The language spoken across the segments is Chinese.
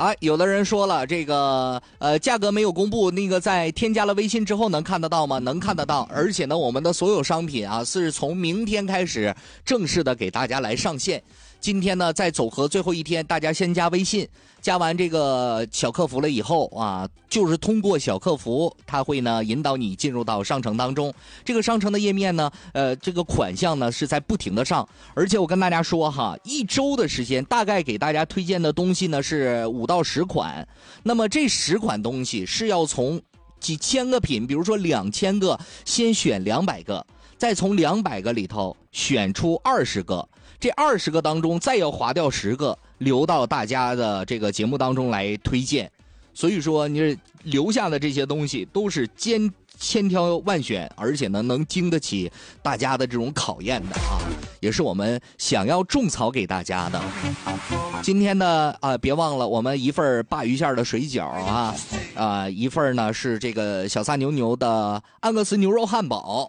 啊，有的人说了，这个价格没有公布，那个在添加了微信之后能看得到吗？能看得到，而且呢，我们的所有商品啊是从明天开始正式的给大家来上线。今天呢，在走合最后一天，大家先加微信，加完这个小客服了以后啊，就是通过小客服，它会呢引导你进入到商城当中。这个商城的页面呢，这个款项呢是在不停的上，而且我跟大家说哈，一周的时间，大概给大家推荐的东西呢是5到10款。那么这10款东西是要从几千个品，比如说2000个，先选200个，再从200个里头选出20个。这20个当中再要划掉10个，留到大家的这个节目当中来推荐。所以说你留下的这些东西都是千挑万选，而且呢能经得起大家的这种考验的啊，也是我们想要种草给大家的。今天呢别忘了我们一份鲅鱼馅的水饺啊，一份呢是这个小撒牛牛的安格斯牛肉汉堡。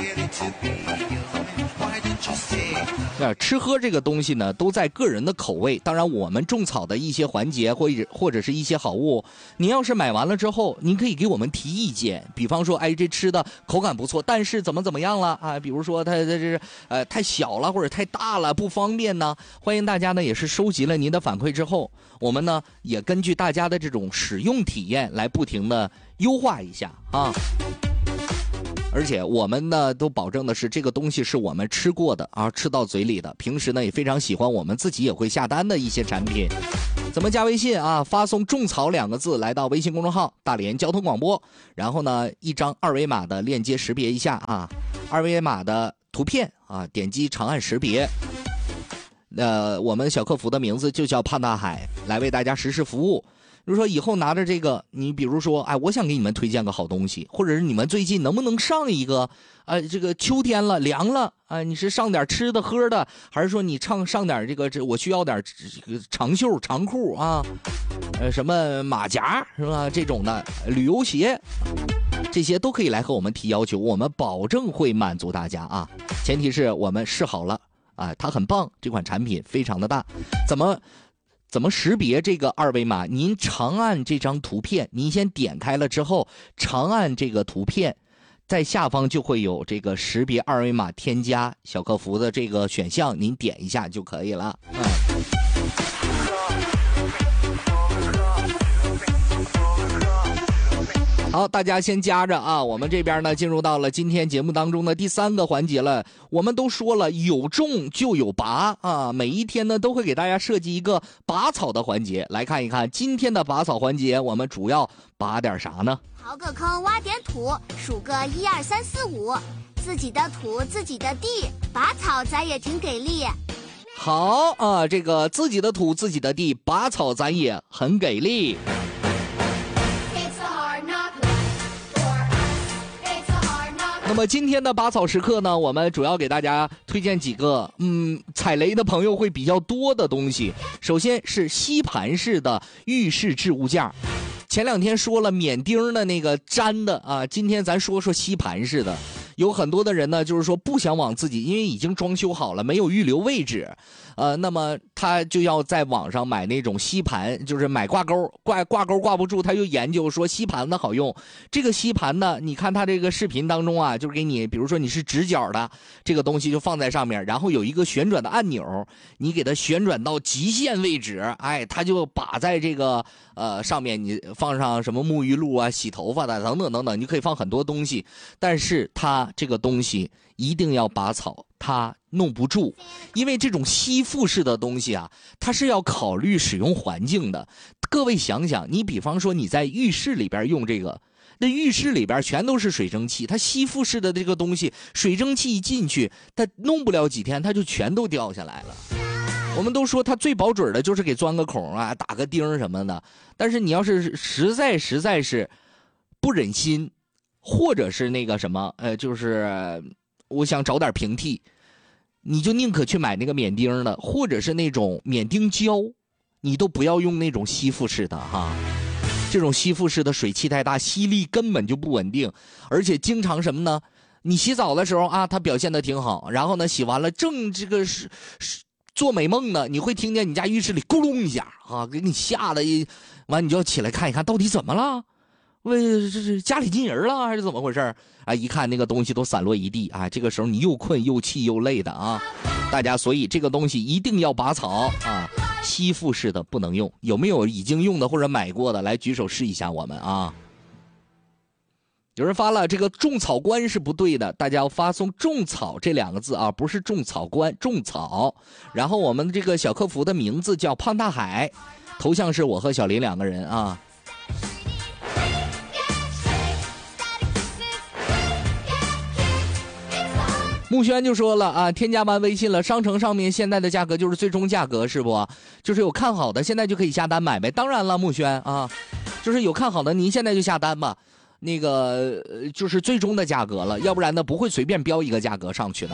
吃喝这个东西呢都在个人的口味，当然我们种草的一些环节或者是一些好物，您要是买完了之后您可以给我们提意见，比方说这吃的口感不错，但是怎么样了啊，比如说它这太小了或者太大了不方便呢，欢迎大家呢也是收集了您的反馈之后，我们呢也根据大家的这种使用体验来不停的优化一下啊。而且我们呢都保证的是这个东西是我们吃过的啊，吃到嘴里的，平时呢也非常喜欢，我们自己也会下单的一些产品。怎么加微信啊？发送种草2个字来到微信公众号大连交通广播，然后呢一张2维码的链接识别一下啊，2维码的图片啊，点击长按识别。我们小客服的名字就叫潘大海，来为大家实时服务。就是说以后拿着这个，你比如说我想给你们推荐个好东西，或者是你们最近能不能上一个这个秋天了凉了你是上点吃的喝的，还是说你上点这个我需要点这个长袖长裤啊，什么马甲是吧，这种的旅游鞋，这些都可以来和我们提要求，我们保证会满足大家啊，前提是我们试好了它很棒，这款产品非常的大。怎么识别这个2维码？您长按这张图片，您先点开了之后，长按这个图片，在下方就会有这个识别2维码添加小客服的这个选项，您点一下就可以了。好，大家先加着啊！我们这边呢进入到了今天节目当中的第3个环节了。我们都说了，有种就有拔啊！每一天呢都会给大家设计一个拔草的环节，来看一看今天的拔草环节，我们主要拔点啥呢？ 刨个坑，挖点土，数个1、2、3、4、5，自己的土，自己的地，拔草咱也挺给力。 好啊，这个自己的土，自己的地，拔草咱也很给力。那么今天的拔草时刻呢，我们主要给大家推荐几个踩雷的朋友会比较多的东西。首先是吸盘式的浴室置物架，前2天说了免钉的那个粘的啊，今天咱说吸盘式的。有很多的人呢，就是说不想往自己，因为已经装修好了，没有预留位置，那么他就要在网上买那种吸盘，就是买挂钩，挂钩挂不住，他就研究说吸盘子好用。这个吸盘呢，你看他这个视频当中啊，就是给你，比如说你是直角的，这个东西就放在上面，然后有一个旋转的按钮，你给它旋转到极限位置，它就把在这个上面，你放上什么沐浴露啊、洗头发的等等等等，你可以放很多东西，但是它这个东西一定要拔草，它弄不住，因为这种吸附式的东西它是要考虑使用环境的。各位想想，你比方说你在浴室里边用这个，那浴室里边全都是水蒸气，它吸附式的这个东西，水蒸气一进去，它弄不了几天，它就全都掉下来了。我们都说它最保准的就是给钻个孔打个钉什么的，但是你要是实在是不忍心，或者是那个什么就是我想找点平替，你就宁可去买那个免钉的，或者是那种免钉胶，你都不要用那种吸附式的这种吸附式的水汽太大，吸力根本就不稳定，而且经常什么呢？你洗澡的时候它表现的挺好，然后呢洗完了正这个是做美梦呢，你会听见你家浴室里咕隆一下啊，给你吓得完，你就要起来看一看到底怎么了。这是家里进人了还是怎么回事啊？一看那个东西都散落一地啊，这个时候你又困又气又累的啊，大家所以这个东西一定要拔草啊，吸附式的不能用。有没有已经用的或者买过的来举手试一下我们啊？有人发了这个种草官是不对的，大家要发送种草这2个字啊，不是种草官，种草。然后我们这个小客服的名字叫胖大海，头像是我和小林2个人啊。木轩就说了啊，添加完微信了，商城上面现在的价格就是最终价格是不？就是有看好的现在就可以下单买呗。当然了，木轩啊，就是有看好的您现在就下单吧，那个就是最终的价格了，要不然呢不会随便标一个价格上去的。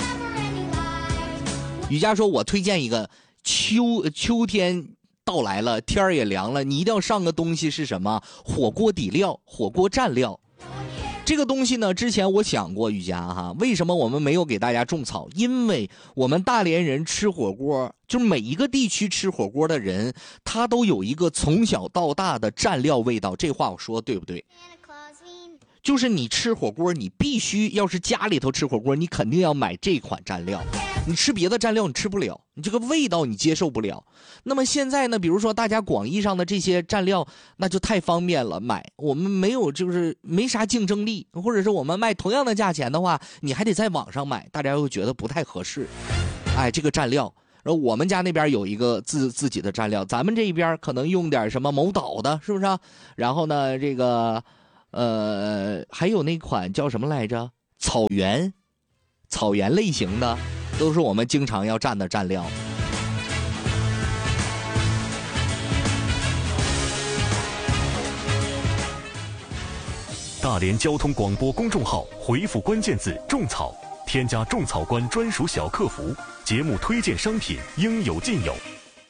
雨佳说，我推荐一个秋天到来了，天儿也凉了，你一定要上个东西是什么？火锅底料、火锅蘸料。这个东西呢，之前我想过，雨佳哈，为什么我们没有给大家种草？因为我们大连人吃火锅，就是每一个地区吃火锅的人，他都有一个从小到大的蘸料味道。这话我说对不对？就是你吃火锅，你必须要是家里头吃火锅，你肯定要买这款蘸料。你吃别的蘸料你吃不了，你这个味道你接受不了。那么现在呢，比如说大家广义上的这些蘸料，那就太方便了，买我们没有就是没啥竞争力，或者是我们卖同样的价钱的话，你还得在网上买，大家又觉得不太合适。哎，这个蘸料，然后我们家那边有一个自己的蘸料，咱们这边可能用点什么某岛的，是不是啊？然后呢，这个还有那款叫什么来着？草原类型的。都是我们经常要蘸的蘸料。 大连交通广播公众号回复关键字种草，添加种草官专属小客服，节目推荐商品应有尽有。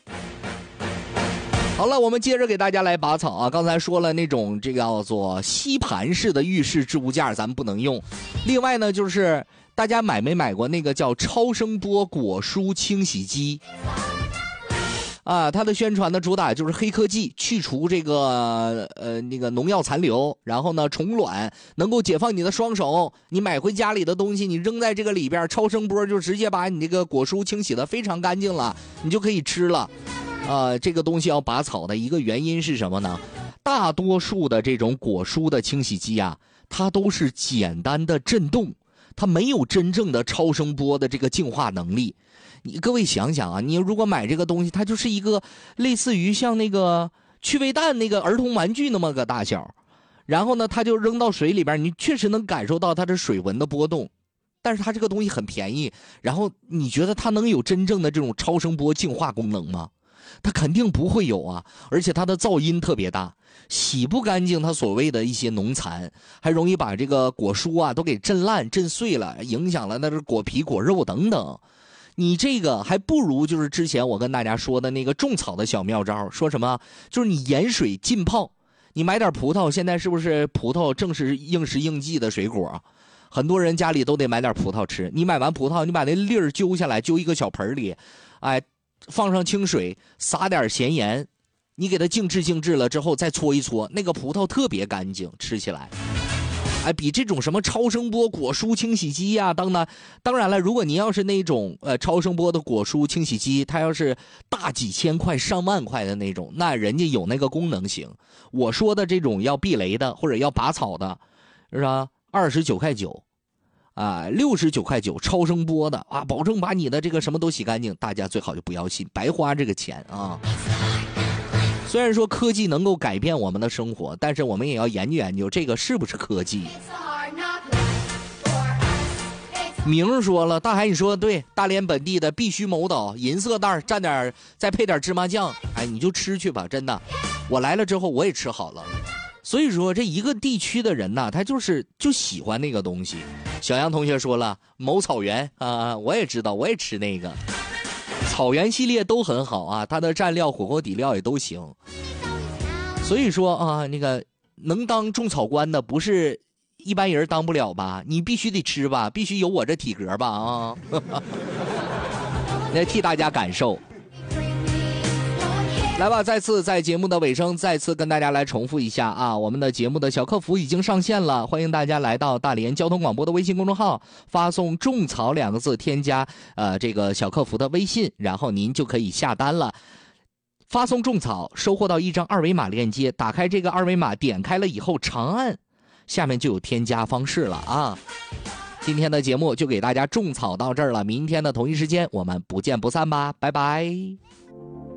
好了，我们接着给大家来拔草啊！刚才说了那种这个叫做吸盘式的浴室置物架咱们不能用。另外呢，就是大家买没买过那个叫超声波果蔬清洗机啊？它的宣传的主打就是黑科技，去除这个那个农药残留，然后呢虫卵，能够解放你的双手。你买回家里的东西，你扔在这个里边，超声波就直接把你这个果蔬清洗得非常干净了，你就可以吃了。这个东西要拔草的一个原因是什么呢？大多数的这种果蔬的清洗机啊，它都是简单的震动，它没有真正的超声波的这个净化能力。你各位想想啊，你如果买这个东西，它就是一个类似于像那个趣味蛋那个儿童玩具那么个大小，然后呢，它就扔到水里边，你确实能感受到它的水温的波动。但是它这个东西很便宜，然后你觉得它能有真正的这种超声波净化功能吗？它肯定不会有啊，而且它的噪音特别大，洗不干净它所谓的一些农残，还容易把这个果蔬啊都给震烂震碎了，影响了那个果皮果肉等等。你这个还不如就是之前我跟大家说的那个种草的小妙招，说什么就是你盐水浸泡，你买点葡萄，现在是不是葡萄正是应时应季的水果？很多人家里都得买点葡萄吃，你买完葡萄，你把那粒儿揪下来，揪一个小盆里，哎，放上清水，撒点咸盐，你给它静置了之后再搓一搓，那个葡萄特别干净，吃起来哎，比这种什么超声波果蔬清洗机呀，当然了，如果您要是那种超声波的果蔬清洗机，它要是大几千块上万块的那种，那人家有那个功能行。我说的这种要避雷的或者要拔草的，是吧？29.9块啊，69.9块超声波的啊，保证把你的这个什么都洗干净，大家最好就不要信，白花这个钱啊。虽然说科技能够改变我们的生活，但是我们也要研究研究这个是不是科技。明说了，大海你说的对，大连本地的必须某岛银色袋蘸点，再配点芝麻酱，哎，你就吃去吧，真的。我来了之后我也吃好了。所以说这一个地区的人呐，他就喜欢那个东西。小杨同学说了，某草原啊，我也知道，我也吃那个。草原系列都很好啊，它的蘸料、火锅底料也都行。所以说啊，那个能当种草官的不是一般人当不了吧？你必须得吃吧，必须有我这体格吧啊！ 来替大家感受。来吧，再次在节目的尾声，再次跟大家来重复一下啊，我们的节目的小客服已经上线了，欢迎大家来到大连交通广播的微信公众号，发送种草2个字，添加这个小客服的微信，然后您就可以下单了。发送种草，收获到一张2维码链接，打开这个2维码，点开了以后长按，下面就有添加方式了啊。今天的节目就给大家种草到这儿了，明天的同一时间我们不见不散吧，拜拜。